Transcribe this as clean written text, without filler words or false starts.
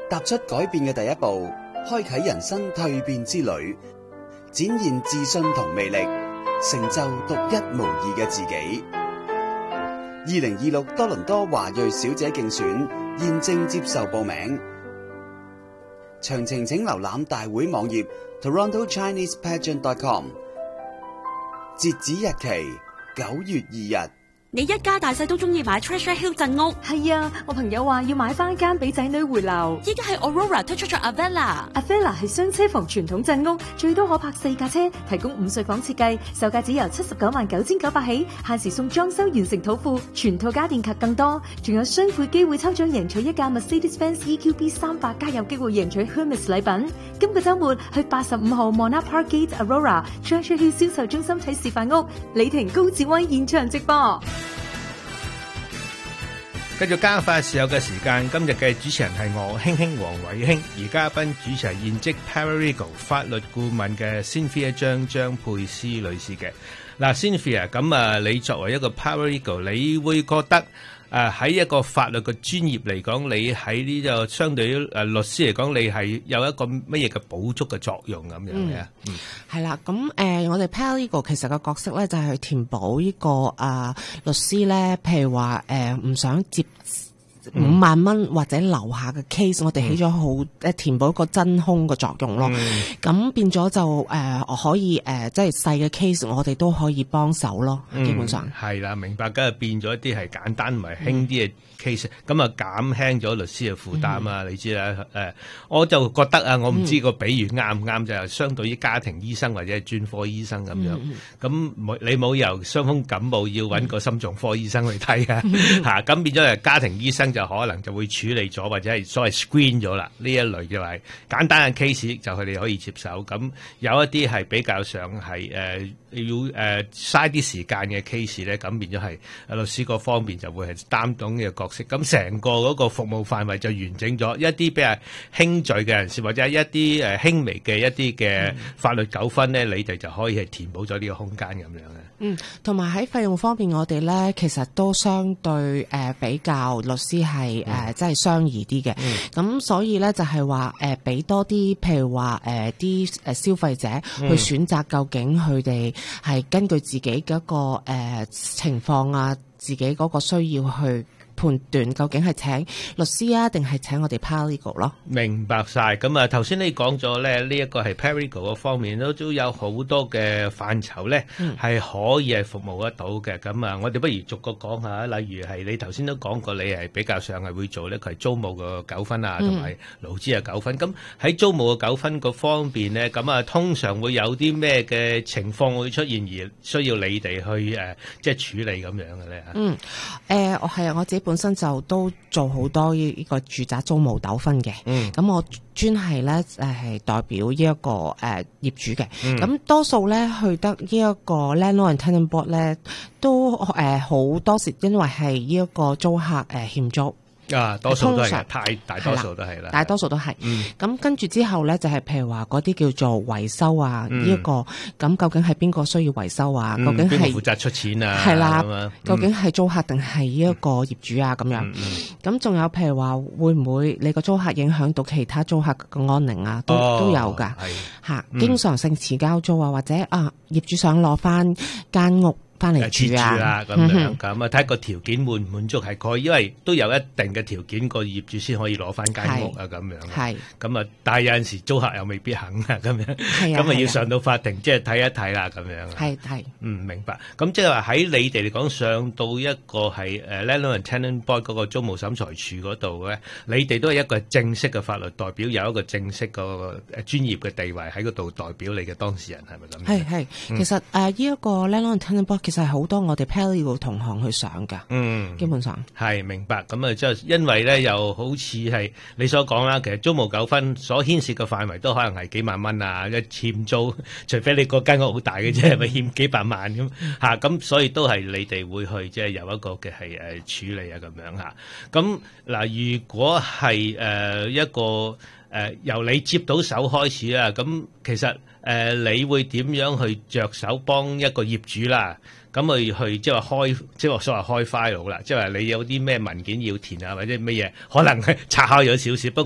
踏出改變嘅第一步，開啟人生蛻變之旅，展現自信同魅力，成就獨一無二嘅自己。2026多倫多華裔小姐競選現正接受報名，詳情請瀏覽大會網頁 torontochinesepageant.com。截止日期9月2日。 你一家大細都中意買 Treasure Hill 鎮屋。 係啊，我朋友話要買翻間俾仔女回流。 依家係 Aurora 推出咗 Avella。Avella 係雙車房傳統鎮屋，最多可泊4架車，提供5睡房設計，售價只由799900起，限時送裝修完成土庫，全套家電及更多，仲有雙倍機會抽獎贏取一架 Mercedes-Benz EQB 300，加有機會贏取 Hermes 禮品。今個週末去85號 Mona Park Gate Aurora Treasure Hill 銷售中心睇示範屋，李婷高志威現場直播。 繼續加快時候嘅時間，今日嘅主持人係我興興黃偉興，而嘉賓主持係現職 Paralegal 法律顧問嘅 Cynthia 張佩斯女士嘅。嗱 Cynthia， 咁你作為一個 Paralegal， 你會覺得喺一個法律嘅專業嚟講，你喺呢個相對於律師嚟講，你係有一個乜嘢嘅補足嘅作用咁樣嘅？ 係啦，咁我哋 Paralegal 其實個角色咧就係去填補呢個律師咧，譬如話唔想接5萬蚊或者樓下嘅 case，我哋起咗好填補一個真空嘅作用咯。咁變咗就可以即係細嘅 case， 我哋都可以幫手咯。基本上係啦，明白。咁變咗一啲係簡單同埋輕啲嘅 case，咁減輕咗律師嘅負擔啊。你知啦，我就覺得我唔知個比喻啱唔啱，就係相對於家庭醫生或者係專科醫生咁樣。咁你冇由傷風感冒要揾個心臟科醫生去睇啊，咁變咗係家庭醫生就可能就會處理咗或者係所謂 screen 咗啦。呢一類嘅係簡單嘅 case 就佢哋可以接手。咁有一啲係比較上係要嘥啲時間嘅 case 咧，咁變咗係律師嗰方面就會係擔當嘅角色。咁成個嗰個服務範圍就完整咗。一啲比較輕罪嘅人士或者一啲輕微嘅一啲嘅法律糾紛咧，你哋就可以係填補咗呢個空間咁樣嘅。 同埋喺費用方面，我哋咧其實都相對比較律師係即係相宜啲嘅。咁所以咧就係話俾多啲，譬如話啲消費者去選擇，究竟佢哋係根據自己嗰個情況啊，自己嗰個需要去判斷究竟係請律師啊，定係請我哋 Paralegal 咯。 明白晒。咁頭先你講咗咧，呢一個係 Paralegal 嗰方面都有好多嘅範疇咧，係可以係服務得到嘅。咁我哋不如逐個講下，例如係你頭先都講過，你係比較上係會做咧，佢係租務嘅糾紛啊，同埋勞資嘅糾紛。咁喺租務嘅糾紛嗰方面咧，咁通常會有啲咩嘅情況會出現而需要你哋去即係處理咁樣嘅咧？ 我係我自己本身就都做好多呢個住宅租務糾紛嘅。咁我專係咧係代表呢一個業主嘅。咁多數咧去得呢一個 Landlord and Tenant Board 咧，都好多時因為係呢一個租客欠租。 多數都係大多數都係啦， 大多數都係。咁跟住之後咧，就係譬如話嗰啲叫做維修啊，呢一個咁究竟係邊個需要維修啊？究竟係邊個負責出錢啊？ 係啦，究竟係租客定係呢一個業主啊？咁樣。咁仲有譬如話，會唔會你個租客影響到其他租客嘅安寧啊？都有㗎。嚇，經常性遲交租啊，或者業主想攞翻間屋翻嚟住啊， 咁樣咁睇個條件滿唔滿足係可以，因為都有一定嘅條件，個業主先可以攞翻間屋啊咁樣。係咁但係有陣時租客又未必肯啊咁樣，咁要上到法庭即係睇一睇啦咁樣。 係明白。咁即係話喺你哋嚟講，上到一個係Landlord and Tenant Board 嗰個租務審裁處嗰度咧，你哋都係一個正式嘅法律代表，有一個正式個專業嘅地位喺嗰度代表你嘅當事人，係咪咁？ 係。其實呢一個 Landlord and Tenant Board其實係好多我哋 Paralegal 同行去上㗎，基本上係明白。咁即係因為咧，又好似係你所講啦，其實租務糾紛所牽涉嘅範圍都可能係幾萬蚊啊，一欠租，除非你嗰間屋好大嘅啫，咪欠幾百萬咁嚇，咁所以都係你哋會去即係有一個嘅係處理啊咁樣嚇。咁嗱，如果係一個由你接到手開始啦，咁其實你會點樣去着手幫一個業主啦？咁去即係話開，即係話所謂開 file 啦，即係話你有啲咩文件要填啊，或者乜嘢，可能係拆開咗少少。